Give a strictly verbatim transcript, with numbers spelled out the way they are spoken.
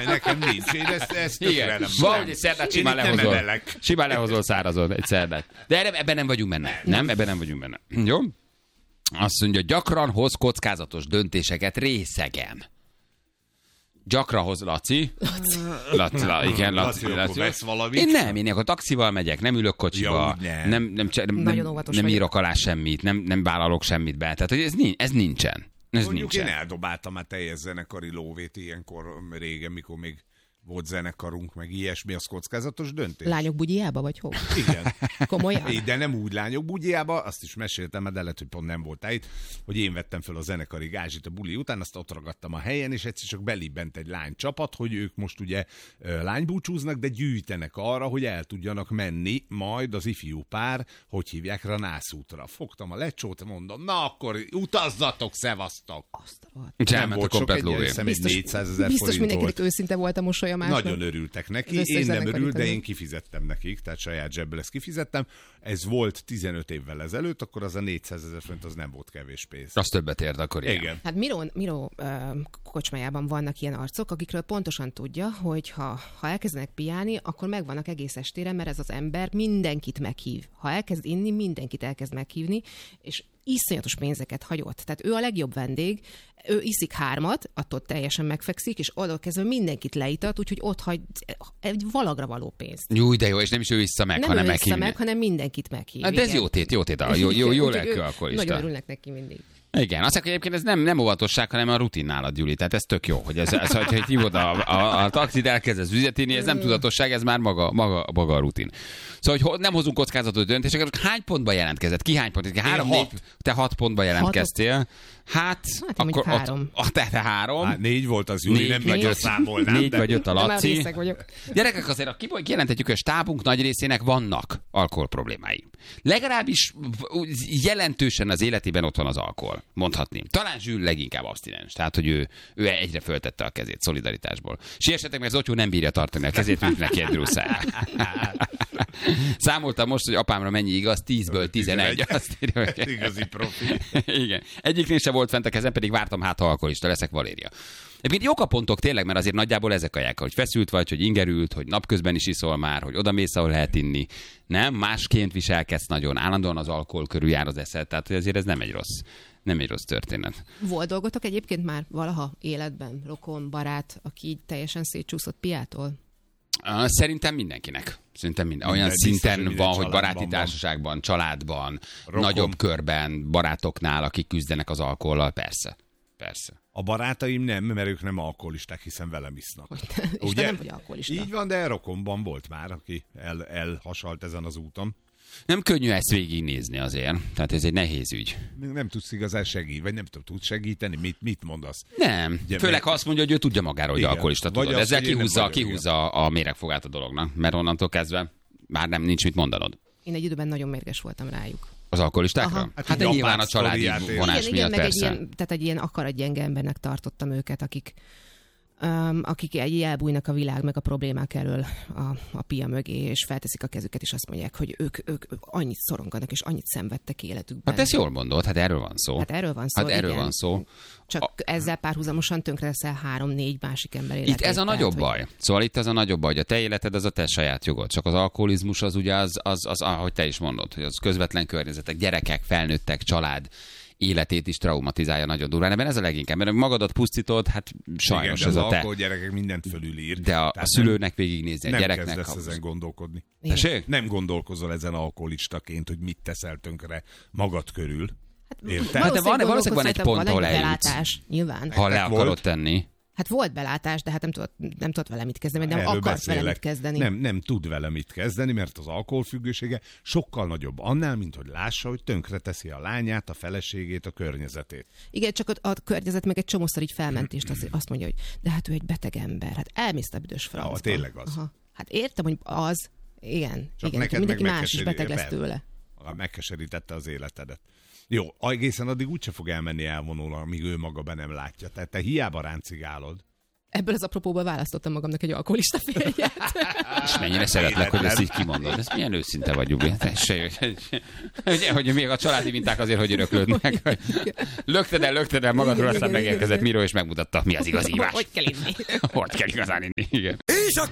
nekem nincs. Én ezt, ezt tökre nem valahogy egy szerdát simán lehozol. Simán lehozol szárazon egy szerdát. De ebben nem vagyunk benne. Nem, ebben nem vagyunk benne. Jó? Azt mondja, gyakran hoz kockázatos döntéseket részegen. Gyakran hoz, Laci. Laci. Laci, la, igen, Laci. Laci, Laci. Vesz valamit. Én nem, én akkor taxival megyek, nem ülök kocsiba, ja, nem, nem, nem, nem, nem írok alá semmit, nem, nem vállalok semmit be. Tehát, hogy ez, ez nincsen. Ez Mondjuk nincsen. Én eldobáltam már teljes zenekari lóvét ilyenkor régen, mikor még volt zenekarunk, meg ilyesmi, az kockázatos döntés. Lányok bugyjába, vagy hol? Igen. Komolyan? De nem úgy lányok bugyjába, azt is meséltem, de lehet, hogy pont nem voltál itt, hogy én vettem fel a zenekari gázsit a buli után, azt ott ragadtam a helyen, és egyszer csak belibbent egy lánycsapat, hogy ők most ugye lánybúcsúznak, de gyűjtenek arra, hogy el tudjanak menni majd az ifjú pár, hogy hívják rá nászútra. Fogtam a lecsót, mondom, na akkor utazzatok, szevasztok. Azt a nem volt sok egy, egy négyszázezer biztos mindenkinek volt. őszinte volt a mosolya másnak. Nagyon örültek neki, én nem örült, de én kifizettem nekik, tehát saját zsebből ezt kifizettem. Ez volt tizenöt évvel ezelőtt, akkor az a négyszázezer forint az nem volt kevés pénz. Az többet érd akkor, igen. igen. Hát Miró, Miró uh, kocsmájában vannak ilyen arcok, akikről pontosan tudja, hogy ha, ha elkezdenek piálni, akkor megvannak egész estére, mert ez az ember mindenkit meghív. Ha elkezd inni, mindenkit elkezd meghívni, és iszonyatos pénzeket hagyott. Tehát ő a legjobb vendég, ő iszik hármat, attól teljesen megfekszik, és oda kezdve mindenkit leítat, úgyhogy ott hagy egy valagra való pénzt. Jó, de jó, és nem is ő vissza meg, nem hanem ő vissza meghívni. meg, hanem mindenkit meghív. Hát de ez jó tét, jó tét, jó, jó, jó lelkű alkoholista. Nagyon örülnek neki mindig. Igen, azt mondja, egyébként ez nem, nem óvatosság, hanem a rutin nálad, Gyuri. Tehát ez tök jó, hogy ez, ez hogy, hogy hívod a, a, a taxit, elkezdesz üzetni, ez nem tudatosság, ez már maga, maga, maga a rutin. Szóval, hogy nem hozunk kockázatos döntéseket, hány pontban jelentkezett? Ki hány pont? Három, négy, te hat pontban jelentkeztél. Hát, hát akkor három. Ott, te, te három. Hát négy volt az, Júli, nem nagyon számolnám. Négy vagy öt a Laci. vagyok. Gyerekek, azért kijelenthetjük, hogy a stábunk nagy részének vannak alkohol problémái. Legalábbis jelentősen az életében ott van az alkohol, mondhatni. Talán Zsül leginkább abstinens, tehát hogy ő, ő egyre föltette a kezét szolidaritásból. Siessetek, mert Zotyó nem bírja tartani a kezét, mint neki egy drúszáját. Számoltam most, hogy apámra mennyi igaz, tízből tizenegy. Azt írja, hogy... Igazi profi. Igen. Egyiknél sem volt fent a kezem, pedig vártam, hát ha alkoholista leszek, Valéria. Egyébként jók a pontok tényleg, mert azért nagyjából ezek a jelek, hogy feszült vagy, hogy ingerült, hogy napközben is iszol már, hogy odamész, ahol lehet inni. Nem, másként viselkedsz nagyon, állandóan az alkohol körül jár az eszed, tehát azért ez nem egy rossz, nem egy rossz történet. Volt dolgotok egyébként már valaha életben, rokon, barát, aki így teljesen szétcsúszott piától? Szerintem mindenkinek. Szerintem minden. Olyan minden, szinten biztos, van, hogy baráti van. társaságban, családban, Rokon. nagyobb körben, barátoknál, akik küzdenek az alkohollal, persze. Persze. A barátaim nem, mert ők nem alkoholisták, hiszen velem isznak. És te nem vagy alkoholista. Így van, de rokonban volt már, aki el, elhasalt ezen az úton. Nem könnyű ezt végignézni azért. Tehát ez egy nehéz ügy. Nem tudsz igazán segíteni, vagy nem tudsz segíteni, mit, mit mondasz? Nem. Ugye, Főleg, ha azt mondja, hogy ő tudja magáról, hogy igen. alkoholista, tudod. Az, ezzel kihúzza, kihúzza a méregfogát a dolognak, mert onnantól kezdve már nem nincs mit mondanod. Én egy időben nagyon mérges voltam rájuk. Az alkoholistákra? Aha. Hát, hát de nyilván a családi vonás igen, miatt igen, persze. Egy ilyen, tehát egy ilyen akaratgyenge embernek tartottam őket, akik, um, akik egy elbújnak a világ meg a problémák elől a, a pia mögé, és felteszik a kezüket, és azt mondják, hogy ők, ők, ők annyit szoronganak, és annyit szenvedtek életükben. Hát ezt jól mondod, hát erről van szó. Hát erről van szó, Hát erről igen. van szó. Csak a... ezzel párhuzamosan tönkre leszel három-négy másik ember életét. Itt ez a nagyobb tehát, baj. Hogy... Szóval itt ez a nagyobb baj, hogy a te életed az a te saját jogod. Csak az alkoholizmus az ugye az, az, az, ahogy te is mondod, hogy az közvetlen környezetek, gyerekek, felnőttek, család életét is traumatizálja nagyon durván. Ebben ez a leginkább, mert magadat pusztítod, hát sajnos igen, ez a te. Igen, gyerekek mindent fölülír. De a, a szülőnek végignézni, a gyereknek. Nem kezdesz ha... ezen gondolkodni. Tessék? Nem gondolkozol ezen alkoholistaként, hogy mit teszel tönkre magad körül. Hát, hát de van, valószínűleg van egy pont, ahol eljutsz. Nyilván. Ha le akarod volt? tenni. Hát volt belátás, de hát nem tudott, nem tudott vele mit kezdeni, nem akart beszélek. vele mit kezdeni. Nem, nem tud vele mit kezdeni, mert az alkoholfüggősége sokkal nagyobb annál, mint hogy lássa, hogy tönkre teszi a lányát, a feleségét, a környezetét. Igen, csak a, a környezet meg egy csomószor így felmentést azt, azt mondja, hogy de hát ő egy beteg ember, hát elmész a büdös francba. Ja, tényleg az. Aha. Hát értem, hogy az, igen, csak igen, mindenki más is beteg lesz tőle. Megkeserítette az életedet. Jó, egészen addig úgyse fog elmenni elvonulni, amíg ő maga be nem látja. Tehát te hiába ráncigálod. ebből az apropóból választottam magamnak egy alkoholista férjet. És mennyire szeretlek, hogy ezt így kimondod. Ez milyen őszinte vagy, Jubi. Ugye, hogy még a családi minták azért, hogy öröklődnek. Lökted el, lökted el magadról, aztán megérkezett Miró, és megmutatta, mi az igazi ívás. Hogy kell inni. Hogy kell igazán inni, igen. És a